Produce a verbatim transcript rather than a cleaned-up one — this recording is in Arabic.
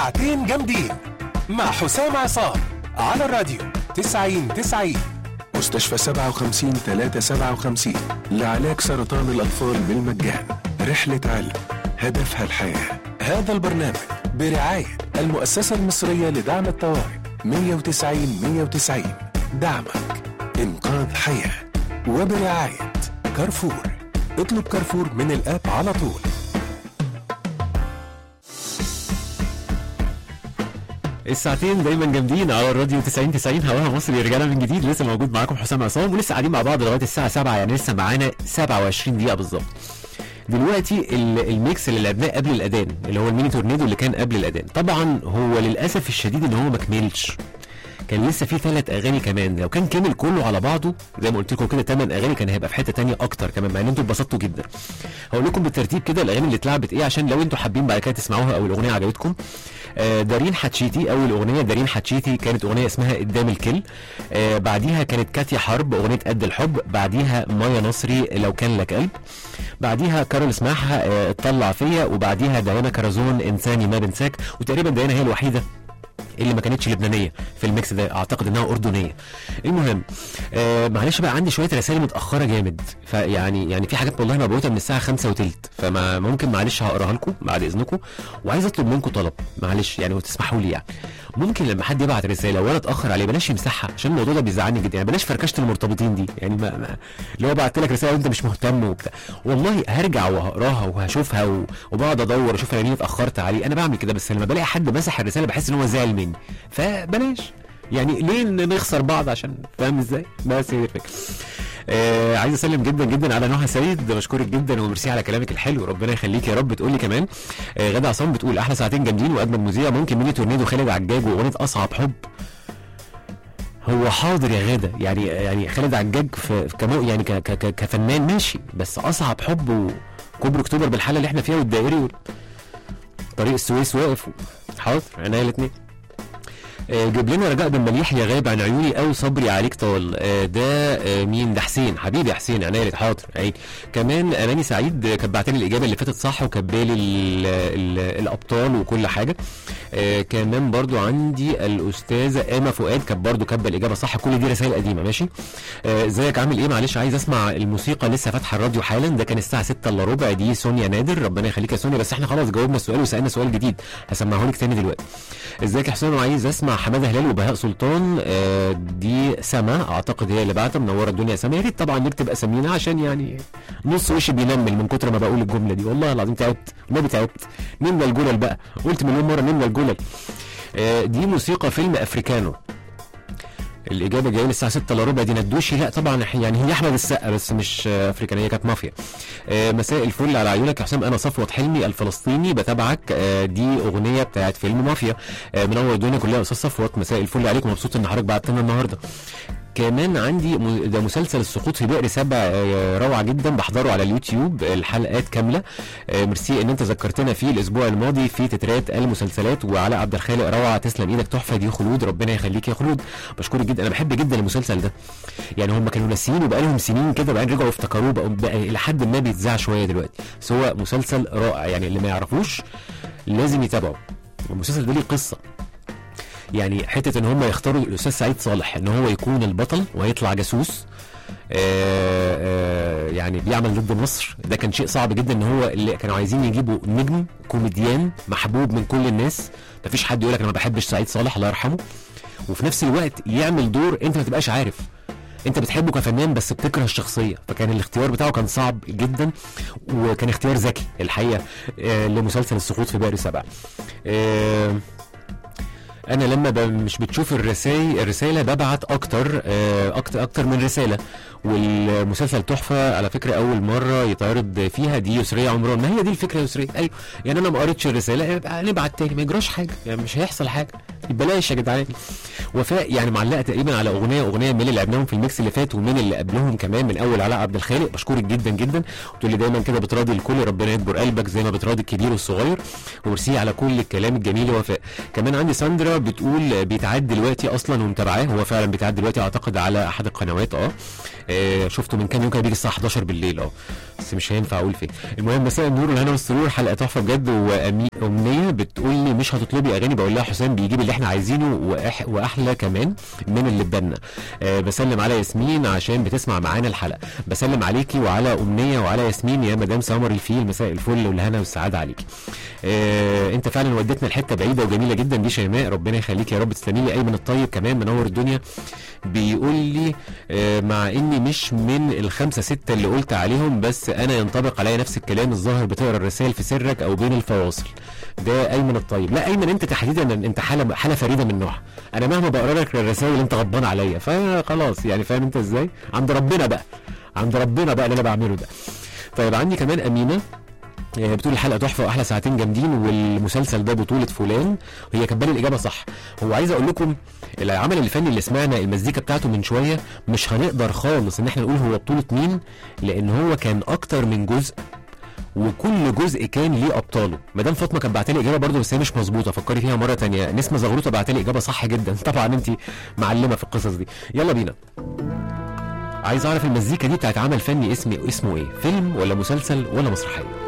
ساعتين جامدين مع حسام عصام على الراديو تسعين تسعين. مستشفى سبعة وخمسين ثلاثة سبعة وخمسين لعلاج سرطان الأطفال بالمجان. رحلة علم هدفها الحياة. هذا البرنامج برعاية المؤسسة المصرية لدعم الطوارئ مية وتسعين مية وتسعين. دعمك إنقاذ حياة. وبرعاية كارفور. اطلب كارفور من الآب على طول. الساعتين دايما جامدين على الراديو تسعين تسعين. هواها مصري رجاله من جديد. لسه موجود معاكم حسام عصام ولسه قاعدين مع بعض لغايه الساعه سبعة، يعني لسه معانا سبعة وعشرين دقيقه بالظبط. دلوقتي الميكس اللي لعبناه قبل الاذان اللي هو الميني تورنيدو اللي كان قبل الاذان، طبعا هو للاسف الشديد ان هو ما كملش، كان لسه في ثلاث اغاني كمان. لو كان كمل كله على بعضه زي ما قلت لكم كده ثمان اغاني كان هيبقى في حته ثانيه اكتر كمان، مع ان انتوا اتبسطتوا جدا. هقول لكم بالترتيب كده الاغاني اللي اتلعبت ايه عشان لو انتوا حابين بعد كده تسمعوها او الاغنيه عجبتكم. آه دارين حتشيتي اول اغنيه. دارين حتشيتي كانت اغنيه اسمها قدام الكل. آه بعديها كانت كاتيا حرب اغنيه قد الحب. بعديها مايا نصري لو كان لك قلب. بعديها كارول سماحه آه اطلع فيا. وبعديها ديانا كرزون انساني ما بنساك. وتقريبا ديانا هي الوحيده اللي ما كانتش لبنانيه في الميكس ده، اعتقد انها اردنيه. المهم آه معلش بقى عندي شويه رسائل متاخره جامد، فيعني يعني في حاجات والله مبعوثه من الساعه خمسة وتلت، فما ممكن معلش هقراها لكم بعد اذنكم. وعايز اطلب منكم طلب معلش يعني وتسمحوا لي، يعني ممكن لما حد يبعت رساله وانا اتاخر عليه بلاش يمسحها عشان الموضوع ده بيزعلني جدا، يعني بلاش فركشه المرتبطين دي، يعني ما, ما اللي هو بعت لك رساله وانت مش مهتم وبتاع. والله هرجع وهقراها وهشوفها و... وبقعد ادور اشوف انا مين اتاخرت عليه، انا بعمل كده، بس لما بلاقي حد مسح الرساله بحس ان هو زعل مني، فبلاش يعني ليه نخسر بعض عشان فاهم ازاي. بس هي الفكره. آه عايز اسلم جدا جدا على نهى سيد، بشكرك جدا وميرسي على كلامك الحلو، ربنا يخليك يا رب. بتقول لي كمان آه غدا عصام بتقول احلى ساعتين جامدين واجمل مذيع، ممكن ميني تورنيدو خالد عجاج واغنيه اصعب حب. هو حاضر يا غدا، يعني يعني خالد عجاج في كمو يعني ك ك كفنان ماشي، بس اصعب حب وكوبري اكتوبر بالحاله اللي احنا فيها والدائري طريق السويس واقف. حاضر عينيا الاثنين. جيب لنا رجاء بن مليح يا غايب عن عيوني او صبري عليك طال. ده مين ده؟ حسين حبيبي يا حسين عينيا. حاضر عيني. كمان اماني سعيد كانت بعتلي الاجابه اللي فاتت صح وكبالي الابطال وكل حاجه. كمان برضو عندي الاستاذه اما فؤاد كانت برضو كبه الاجابه صح. كل دي رسائل قديمه ماشي. ازيك عامل ايه؟ معلش عايز اسمع الموسيقى لسه فاتحه الراديو حالا، ده كان الساعه ستة الا ربع. دي سونيا نادر ربنا يخليك يا سونيا، بس احنا خلاص جاوبنا السؤال وسالنا سؤال جديد هسمعه لك تاني دلوقتي. ازيك يا حسين؟ وعايز اسمع حماده هلال وبهاء سلطان. آه دي سما اعتقد هي اللي بعتها، منوره الدنيا سما. يا ريت طبعا نكتب اسامينا عشان يعني نص وشي بينمل من كتر ما بقول الجمله دي، والله العظيم تعبت والله تعبت. نملى الجلل بقى، قلت مليون مره نملى الجلل. آه دي موسيقى فيلم افريكانو. الاجابه جايه الساعه ستة الا ربع. دي ندوشي؟ لا طبعا يعني هي احمد السقا بس مش افريكانيه، كانت مافيا. آه مساء الفل على عيونك يا حسام، انا صفوت حلمي الفلسطيني بتابعك. آه دي اغنيه بتاعت فيلم مافيا. آه منور الدنيا كلها يا استاذ صفوت، مساء الفل عليك ومبسوط ان حضرتك بعت لنا النهارده. كمان عندي ده مسلسل السقوط في بئر سبع، روعه جدا بحضره على اليوتيوب الحلقات كامله. ميرسي ان انت ذكرتنا فيه الاسبوع الماضي في تترات المسلسلات. وعلى عبد الخالق روعه، تسلم ايدك تحفه. دي خلود ربنا يخليك يا خلود، بشكرك جدا. انا بحب جدا المسلسل ده، يعني هم كانوا ناسيين وبقى لهم سنين كده بعدين رجعوا افتكروه بقى, بقى الى حد ما بيتذاع شويه دلوقتي، بس هو مسلسل رائع يعني اللي ما يعرفوش لازم يتابعه. المسلسل ده ليه قصه، يعني حته ان هم يختاروا الاستاذ سعيد صالح ان هو يكون البطل وهيطلع جاسوس آآ آآ يعني بيعمل ضد مصر، ده كان شيء صعب جدا. ان هو اللي كانوا عايزين يجيبوا نجم كوميديان محبوب من كل الناس، مفيش حد يقول لك انا ما بحبش سعيد صالح الله يرحمه، وفي نفس الوقت يعمل دور انت ما تبقاش عارف انت بتحبه كفنان بس بتكره الشخصيه. فكان الاختيار بتاعه كان صعب جدا وكان اختيار ذكي الحقيقه لمسلسل السقوط في بئر سبع. انا لما مش بتشوف الرسائل الرساله ببعت اكتر اكتر اكتر من رساله. والمسلسل تحفه على فكره، اول مره يتعرض فيها. دي يسريه عمران، ما هي دي الفكره يا يسريه. ايوه يعني انا ما قريتش الرساله يبقى نبعت تاني ما يجراش حاجه، يعني مش هيحصل حاجه، بلاش يا جدعان. وفاء يعني معلقه تقريبا على اغنيه اغنيه من اللي لعبناهم في الميكس اللي فات ومن اللي قبلهم كمان من اول علاء عبد الخالق. بشكرك جدا جدا، بتقول لي دايما كده بتراضي الكل، ربنا يكبر قلبك زي ما بتراضي الكبير والصغير. وميرسي على كل الكلام الجميل يا وفاء. كمان عندي ساندرا بتقول بيتعاد دلوقتي اصلا ومتابعاه، هو فعلا بيتعاد دلوقتي اعتقد على احد القنوات. اه شفته من كام يوم كده بيجي الساعه حداشر بالليل. اه بس مش هينفع اقول فين. المهم مساء النور والهنا والسرور، حلقه تحفه بجد. وامنيه بتقول لي مش هتطلبي اغاني، بقول لها حسام بيجيب اللي احنا عايزينه وأح واحلى كمان من اللي اتبنى. أه بسلم على ياسمين عشان بتسمع معانا الحلقه. بسلم عليكي وعلى امنيه وعلى ياسمين يا مدام سمر الفيل، مساء الفل والهنا والسعاده عليكي. أه انت فعلا وديتنا لحته بعيده وجميله جدا دي شيماء، ربنا يخليك يا رب. تسلمي لي. ايمن الطيب كمان منور الدنيا بيقول لي أه مع اني مش من الخمسه سته اللي قلت عليهم، بس انا ينطبق عليا نفس الكلام، الظاهر بتقرا الرسائل في سرك او بين الفواصل. ده ايمن الطيب. لا ايمن انت تحديدا انت حاله حاله فريده من نوعها، انا مهما بقرا لك الرسائل انت غضبان عليا، فخلاص يعني فاهم انت ازاي؟ عند ربنا بقى، عند ربنا بقى اللي انا بعمله ده. طيب عندي كمان امينه بتقول الحلقه تحفه واحلى ساعتين جامدين، والمسلسل ده بطوله فلان. هي كاتبه لي الاجابه صح. هو عايز اقول لكم العمل الفني اللي سمعنا المزيكا بتاعته من شويه مش هنقدر خالص ان احنا نقول هو بطوله مين، لان هو كان اكتر من جزء وكل جزء كان ليه ابطاله. مدام فاطمه كانت بعت لي اجابه برده بس هي مش مظبوطه، فكري فيها مره ثانيه. نسمه زغروطه بعت لي اجابه صح جدا، طبعا انت معلمه في القصص دي. يلا بينا. عايز اعرف المزيكا دي بتاعت عمل فني اسمي اسمه ايه؟ فيلم ولا مسلسل ولا مسرحيه؟